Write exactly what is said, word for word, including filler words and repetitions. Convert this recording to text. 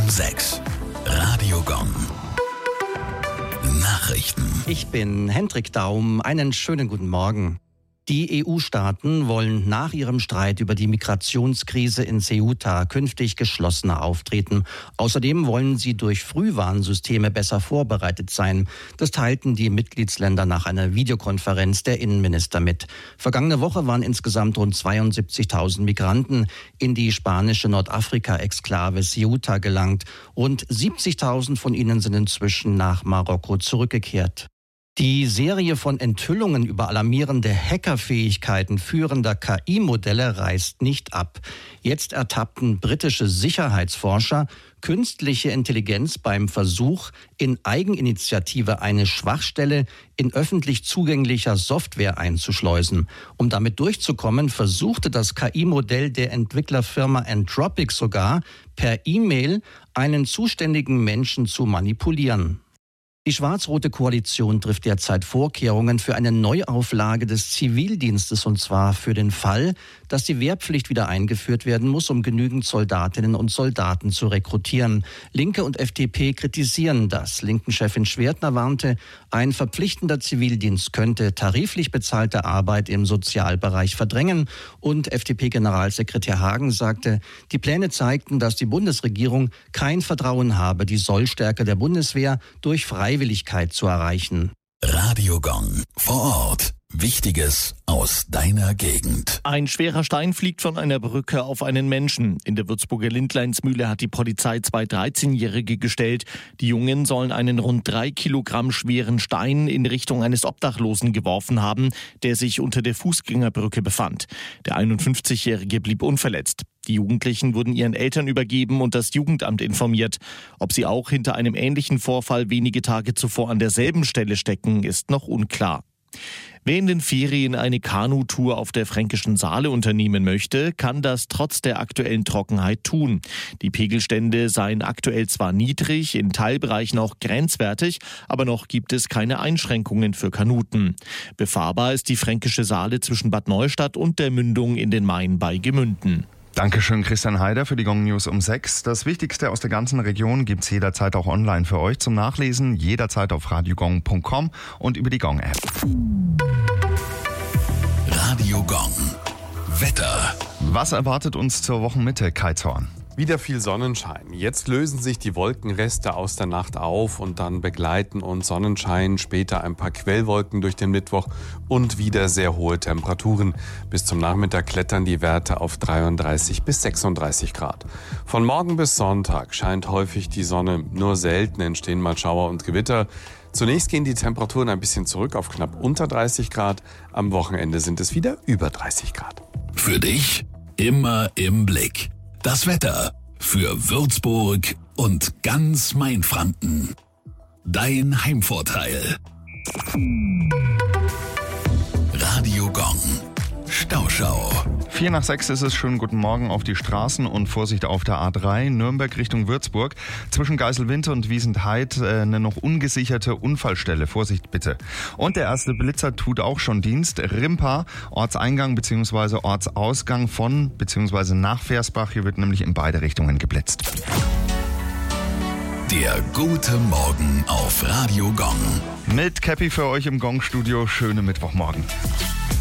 um sechs. Radio Gong. Nachrichten. Ich bin Hendrik Daum. Einen schönen guten Morgen. Die E U-Staaten wollen nach ihrem Streit über die Migrationskrise in Ceuta künftig geschlossener auftreten. Außerdem wollen sie durch Frühwarnsysteme besser vorbereitet sein. Das teilten die Mitgliedsländer nach einer Videokonferenz der Innenminister mit. Vergangene Woche waren insgesamt rund zweiundsiebzigtausend Migranten in die spanische Nordafrika-Exklave Ceuta gelangt. Rund siebzigtausend von ihnen sind inzwischen nach Marokko zurückgekehrt. Die Serie von Enthüllungen über alarmierende Hackerfähigkeiten führender K I-Modelle reißt nicht ab. Jetzt ertappten britische Sicherheitsforscher künstliche Intelligenz beim Versuch, in Eigeninitiative eine Schwachstelle in öffentlich zugänglicher Software einzuschleusen. Um damit durchzukommen, versuchte das K I-Modell der Entwicklerfirma Anthropic sogar, per E-Mail einen zuständigen Menschen zu manipulieren. Die schwarz-rote Koalition trifft derzeit Vorkehrungen für eine Neuauflage des Zivildienstes, und zwar für den Fall, dass die Wehrpflicht wieder eingeführt werden muss, um genügend Soldatinnen und Soldaten zu rekrutieren. Linke und F D P kritisieren das. Linken-Chefin Schwertner warnte, ein verpflichtender Zivildienst könnte tariflich bezahlte Arbeit im Sozialbereich verdrängen. Und F D P-Generalsekretär Hagen sagte, die Pläne zeigten, dass die Bundesregierung kein Vertrauen habe, die Sollstärke der Bundeswehr durch Freiwilligkeit zu erreichen. Radio Gong. Vor Ort. Wichtiges aus deiner Gegend. Ein schwerer Stein fliegt von einer Brücke auf einen Menschen. In der Würzburger Lindleinsmühle hat die Polizei zwei dreizehnjährige gestellt. Die Jungen sollen einen rund drei Kilogramm schweren Stein in Richtung eines Obdachlosen geworfen haben, der sich unter der Fußgängerbrücke befand. Der einundfünfzigjährige blieb unverletzt. Die Jugendlichen wurden ihren Eltern übergeben und das Jugendamt informiert. Ob sie auch hinter einem ähnlichen Vorfall wenige Tage zuvor an derselben Stelle stecken, ist noch unklar. Wer in den Ferien eine Kanutour auf der Fränkischen Saale unternehmen möchte, kann das trotz der aktuellen Trockenheit tun. Die Pegelstände seien aktuell zwar niedrig, in Teilbereichen auch grenzwertig, aber noch gibt es keine Einschränkungen für Kanuten. Befahrbar ist die Fränkische Saale zwischen Bad Neustadt und der Mündung in den Main bei Gemünden. Dankeschön, Christian Heider, für die Gong News um sechs. Das Wichtigste aus der ganzen Region gibt's jederzeit auch online für euch zum Nachlesen, jederzeit auf radiogong punkt com und über die Gong-App. Radio Gong. Wetter. Was erwartet uns zur Wochenmitte, Kai Zorn? Wieder viel Sonnenschein. Jetzt lösen sich die Wolkenreste aus der Nacht auf und dann begleiten uns Sonnenschein, später ein paar Quellwolken durch den Mittwoch und wieder sehr hohe Temperaturen. Bis zum Nachmittag klettern die Werte auf dreiunddreißig bis sechsunddreißig Grad. Von morgen bis Sonntag scheint häufig die Sonne, nur selten entstehen mal Schauer und Gewitter. Zunächst gehen die Temperaturen ein bisschen zurück auf knapp unter dreißig Grad. Am Wochenende sind es wieder über dreißig Grad. Für dich immer im Blick. Das Wetter für Würzburg und ganz Mainfranken. Dein Heimvorteil. Radio Gong. Stauschau. Vier nach sechs ist es. Schönen guten Morgen auf die Straßen und Vorsicht auf der A drei, Nürnberg Richtung Würzburg. Zwischen Geiselwind und Wiesentheid äh, eine noch ungesicherte Unfallstelle. Vorsicht bitte. Und der erste Blitzer tut auch schon Dienst. Rimpa, Ortseingang bzw. Ortsausgang von bzw. nach Versbach. Hier wird nämlich in beide Richtungen geblitzt. Der gute Morgen auf Radio Gong. Mit Cappy für euch im Gong-Studio. Schöne Mittwochmorgen.